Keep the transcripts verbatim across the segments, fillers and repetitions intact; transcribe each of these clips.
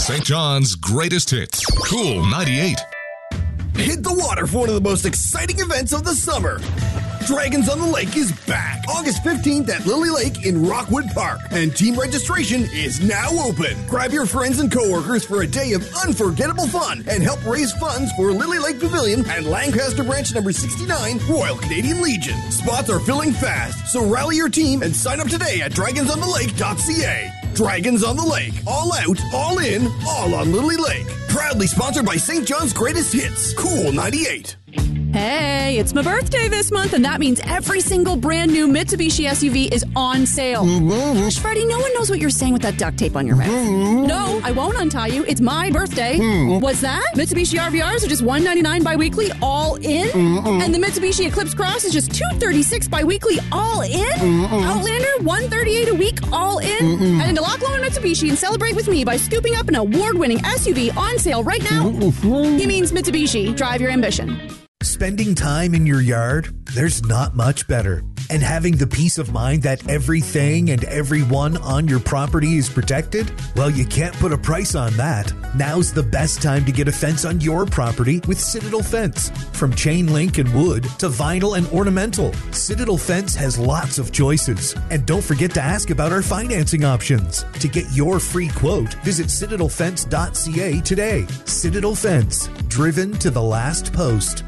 Saint John's greatest hits. Cool ninety-eight. Hit the water for one of the most exciting events of the summer. Dragons on the Lake is back August fifteenth at Lily Lake in Rockwood Park, and team registration is now open. Grab your friends and coworkers for a day of unforgettable fun and help raise funds for Lily Lake Pavilion and Lancaster Branch number sixty-nine, Royal Canadian Legion. Spots are filling fast, so rally your team and sign up today at dragons on the lake dot c a. Dragons on the Lake. All out, all in, all on Lily Lake. Proudly sponsored by Saint John's Greatest Hits. Cool ninety-eight. Hey, it's my birthday this month, and that means every single brand new Mitsubishi S U V is on sale. Mm-hmm. Freddie, no one knows what you're saying with that duct tape on your mouth. Mm-hmm. No, I won't untie you. It's my birthday. Mm-hmm. What's that? Mitsubishi R V Rs are just one hundred ninety-nine bi-weekly, all in? Mm-hmm. And the Mitsubishi Eclipse Cross is just two hundred thirty-six bi-weekly, all in? Mm-hmm. Outlander, one hundred thirty-eight a week, all in? Mm-hmm. Head into Loch Lomond Mitsubishi and celebrate with me by scooping up an award-winning S U V on sale right now. Mm-hmm. He means Mitsubishi. Drive your ambition. Spending time in your yard, there's not much better. And having the peace of mind that everything and everyone on your property is protected? Well, you can't put a price on that. Now's the best time to get a fence on your property with Citadel Fence. From chain link and wood to vinyl and ornamental, Citadel Fence has lots of choices. And don't forget to ask about our financing options. To get your free quote, visit citadel fence dot c a today. Citadel Fence, driven to the last post.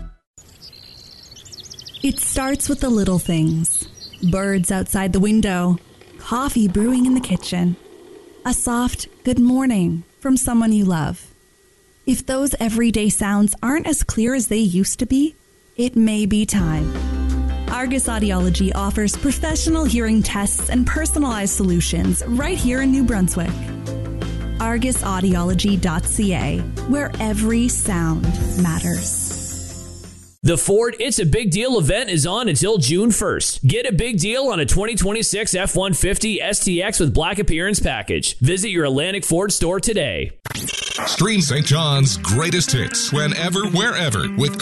It starts with the little things. Birds outside the window, coffee brewing in the kitchen, a soft good morning from someone you love. If those everyday sounds aren't as clear as they used to be, it may be time. Argus Audiology offers professional hearing tests and personalized solutions right here in New Brunswick. argus audiology dot c a, where every sound matters. The Ford It's a Big Deal event is on until June first. Get a big deal on a twenty twenty-six F one fifty S T X with Black Appearance Package. Visit your Atlantic Ford store today. Stream Saint John's greatest hits whenever, wherever with